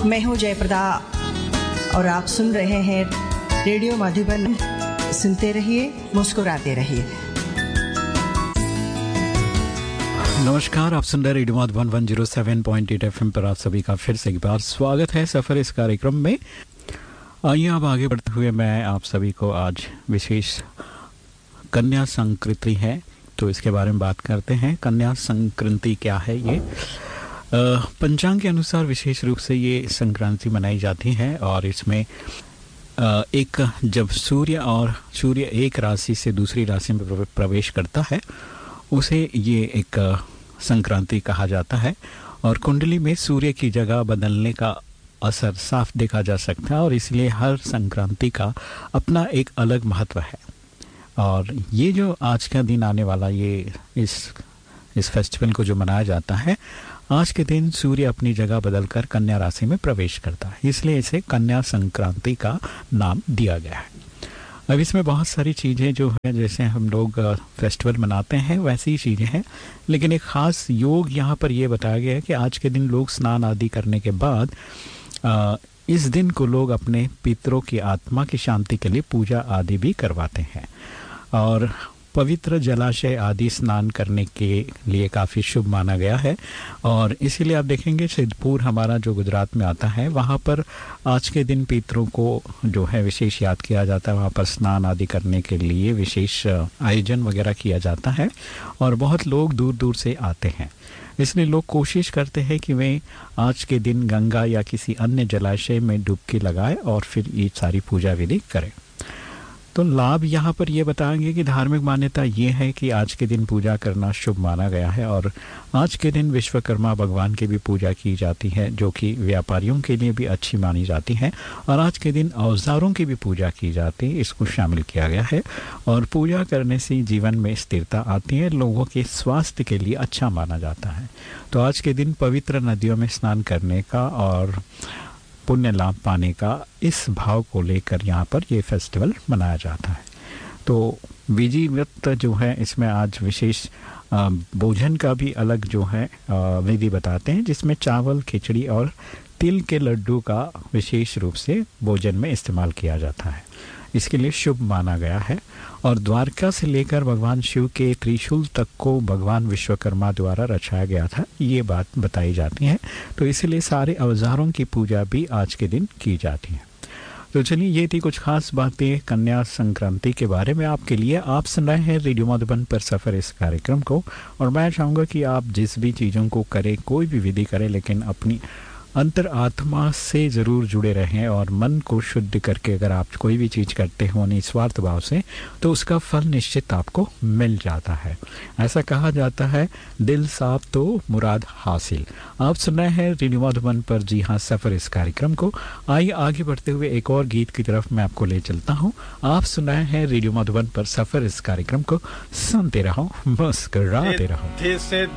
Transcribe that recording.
मैं हूँ जयप्रदा और आप सुन रहे हैं रेडियो मधुबन। सुनते रहिए, मुस्कुराते रहिए। नमस्कार, आप सुन रहे रेडियो मधुबन 107.8 FM पर आप सभी का फिर से एक बार स्वागत है सफ़र इस कार्यक्रम में। आइए अब आगे बढ़ते हुए मैं आप सभी को आज विशेष कन्या संक्रांति है तो इसके बारे में बात करते हैं। कन्या संक्रांति क्या है? ये पंचांग के अनुसार विशेष रूप से ये संक्रांति मनाई जाती है और इसमें एक जब सूर्य एक राशि से दूसरी राशि में प्रवेश करता है उसे ये एक संक्रांति कहा जाता है। और कुंडली में सूर्य की जगह बदलने का असर साफ देखा जा सकता है और इसलिए हर संक्रांति का अपना एक अलग महत्व है। और ये जो आज का दिन आने वाला ये इस फेस्टिवल को जो मनाया जाता है, आज के दिन सूर्य अपनी जगह बदलकर कन्या राशि में प्रवेश करता है, इसलिए इसे कन्या संक्रांति का नाम दिया गया है। अब इसमें बहुत सारी चीज़ें जो है, जैसे हम लोग फेस्टिवल मनाते हैं वैसी ही चीज़ें हैं, लेकिन एक ख़ास योग यहाँ पर यह बताया गया है कि आज के दिन लोग स्नान आदि करने के बाद इस दिन को लोग अपने पितरों की आत्मा की शांति के लिए पूजा आदि भी करवाते हैं और पवित्र जलाशय आदि स्नान करने के लिए काफ़ी शुभ माना गया है। और इसीलिए आप देखेंगे सिद्धपुर हमारा जो गुजरात में आता है, वहाँ पर आज के दिन पितरों को जो है विशेष याद किया जाता है। वहाँ पर स्नान आदि करने के लिए विशेष आयोजन वगैरह किया जाता है और बहुत लोग दूर दूर से आते हैं। इसलिए लोग कोशिश करते हैं कि वे आज के दिन गंगा या किसी अन्य जलाशय में डुबकी लगाए और फिर ये सारी पूजा विधि करें। तो लाभ यहाँ पर ये बताएंगे कि धार्मिक मान्यता ये है कि आज के दिन पूजा करना शुभ माना गया है और आज के दिन विश्वकर्मा भगवान की भी पूजा की जाती है, जो कि व्यापारियों के लिए भी अच्छी मानी जाती है। और आज के दिन औजारों की भी पूजा की जाती है, इसको शामिल किया गया है। और पूजा करने से जीवन में स्थिरता आती है, लोगों के स्वास्थ्य के लिए अच्छा माना जाता है। तो आज के दिन पवित्र नदियों में स्नान करने का और पुण्य लाभ पाने का इस भाव को लेकर यहाँ पर ये फेस्टिवल मनाया जाता है। तो बीजी व्रत जो है, इसमें आज विशेष भोजन का भी अलग जो है विधि बताते हैं, जिसमें चावल, खिचड़ी और तिल के लड्डू का विशेष रूप से भोजन में इस्तेमाल किया जाता है। इसके लिए शुभ माना गया है। और द्वारका से लेकर भगवान शिव के त्रिशूल तक को भगवान विश्वकर्मा द्वारा रचाया गया था, ये बात बताई जाती है। तो इसीलिए सारे औजारों की पूजा भी आज के दिन की जाती है। तो चलिए, ये थी कुछ खास बातें कन्या संक्रांति के बारे में आपके लिए। आप सुन रहे हैं रेडियो मधुबन पर सफ़र इस कार्यक्रम को, और मैं चाहूँगा कि आप जिस भी चीज़ों को करें, कोई भी विधि करें, लेकिन अपनी अंतर आत्मा से ज़रूर जुड़े रहें और मन को शुद्ध करके अगर आप कोई भी चीज़ करते हो निस्वार्थ भाव से, तो उसका फल निश्चित आपको मिल जाता है। ऐसा कहा जाता है, दिल साफ तो मुराद हासिल। आप सुन रहे हैं रेडियो मधुबन पर, जी हाँ, सफ़र इस कार्यक्रम को। आइए आगे बढ़ते हुए एक और गीत की तरफ मैं आपको ले चलता हूँ। आप सुन रहे हैं रेडियो मधुबन पर सफ़र इस कार्यक्रम को। सुनते रहो, मुस्कुराते रहो।